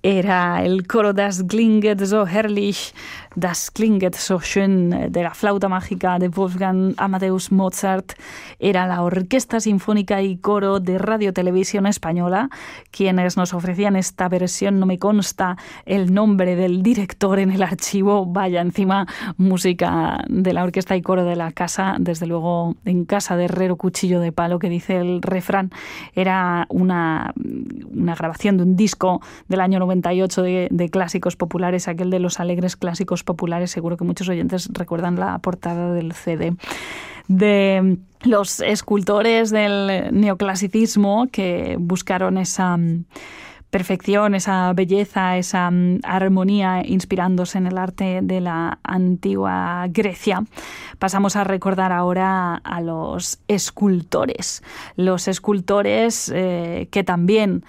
Era el coro Das klinget so herrlich, das klinget so schön de la flauta mágica de Wolfgang Amadeus Mozart. Era la Orquesta Sinfónica y Coro de Radio Televisión Española quienes nos ofrecían esta versión. No me consta el nombre del director en el archivo. Vaya, encima música de la Orquesta y Coro de la Casa, desde luego en casa de herrero cuchillo de palo, que dice el refrán. Era una grabación de un disco del año 98 de clásicos populares, aquel de los alegres clásicos populares. Seguro que muchos oyentes recuerdan la portada del CD. De los escultores del neoclasicismo que buscaron esa perfección, esa belleza, esa armonía inspirándose en el arte de la antigua Grecia. Pasamos a recordar ahora a los escultores. Los escultores que también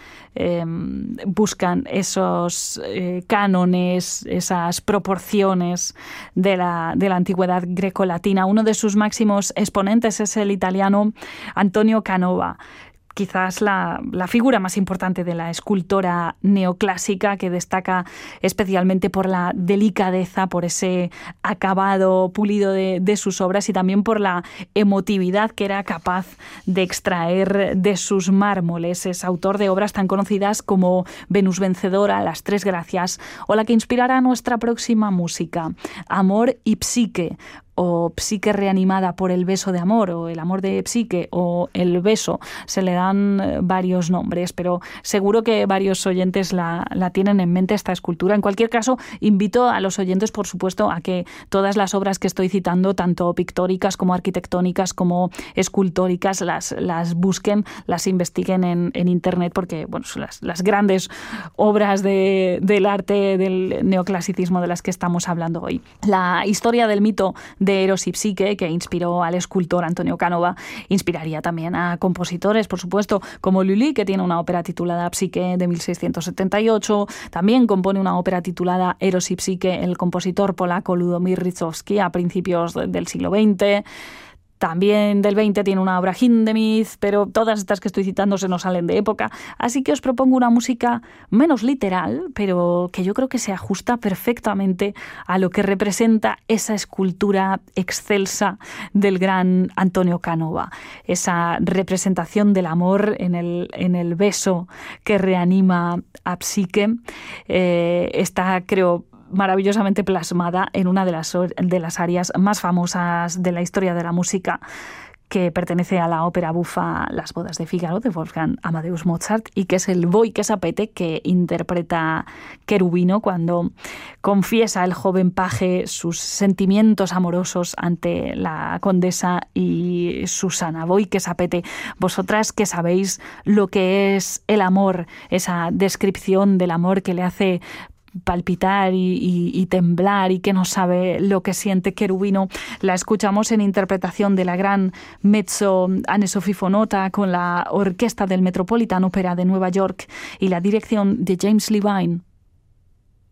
buscan esos cánones, esas proporciones de la antigüedad grecolatina. Uno de sus máximos exponentes es el italiano Antonio Canova. Quizás la figura más importante de la escultora neoclásica, que destaca especialmente por la delicadeza, por ese acabado pulido de sus obras y también por la emotividad que era capaz de extraer de sus mármoles. Es autor de obras tan conocidas como Venus Vencedora, Las Tres Gracias o la que inspirará nuestra próxima música, Amor y Psique, o Psique reanimada por el beso de amor, o el amor de Psique, o el beso. Se le dan varios nombres, pero seguro que varios oyentes la tienen en mente, esta escultura. En cualquier caso, invito a los oyentes, por supuesto, a que todas las obras que estoy citando, tanto pictóricas como arquitectónicas como escultóricas, las busquen, las investiguen en Internet, porque bueno, son las grandes obras del arte del neoclasicismo de las que estamos hablando hoy. La historia del mito de Eros y Psique, que inspiró al escultor Antonio Canova, inspiraría también a compositores, por supuesto, como Lully, que tiene una ópera titulada Psique de 1678. También compone una ópera titulada Eros y Psique el compositor polaco Ludomir Rychowski a principios del siglo XX. También del 20 tiene una obra Hindemith, pero todas estas que estoy citando se nos salen de época. Así que os propongo una música menos literal, pero que yo creo que se ajusta perfectamente a lo que representa esa escultura excelsa del gran Antonio Canova. Esa representación del amor en el beso que reanima a Psique. Está, creo, maravillosamente plasmada en una de las arias más famosas de la historia de la música, que pertenece a la ópera bufa Las bodas de Fígaro de Wolfgang Amadeus Mozart, y que es el Voi que sapete que interpreta Cherubino cuando confiesa el joven paje sus sentimientos amorosos ante la condesa y Susana. Voi que sapete, vosotras que sabéis lo que es el amor, esa descripción del amor que le hace palpitar y temblar y que no sabe lo que siente Cherubino. La escuchamos en interpretación de la gran mezzo Anne-Sophie Fonota con la orquesta del Metropolitan Opera de Nueva York y la dirección de James Levine.